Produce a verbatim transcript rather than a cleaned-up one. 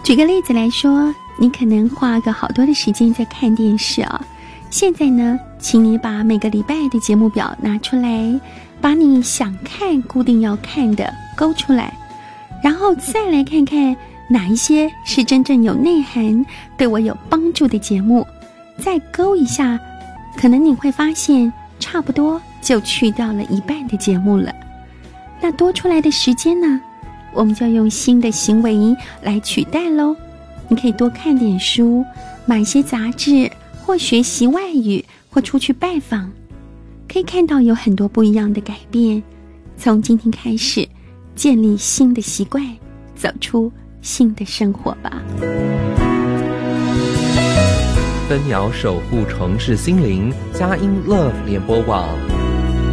举个例子来说，你可能花个好多的时间在看电视啊。现在呢，请你把每个礼拜的节目表拿出来，把你想看、固定要看的勾出来，然后再来看看哪一些是真正有内涵、对我有帮助的节目，再勾一下，可能你会发现差不多就去掉了一半的节目了。那多出来的时间呢，我们就要用新的行为来取代咯。你可以多看点书，买些杂志，或学习外语，或出去拜访，可以看到有很多不一样的改变。从今天开始，建立新的习惯，走出新的生活吧。 分秒守护城市心灵，佳音 Love 联播网。